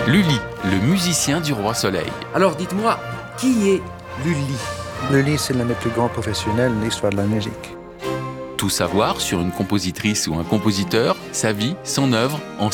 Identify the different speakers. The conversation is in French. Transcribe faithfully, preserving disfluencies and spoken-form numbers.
Speaker 1: Lully, le musicien du Roi Soleil.
Speaker 2: Alors dites-moi, qui est Lully ?
Speaker 3: Lully, c'est l'un des plus grands professionnels de l'histoire de la musique.
Speaker 1: Tout savoir sur une compositrice ou un compositeur, sa vie, son œuvre, en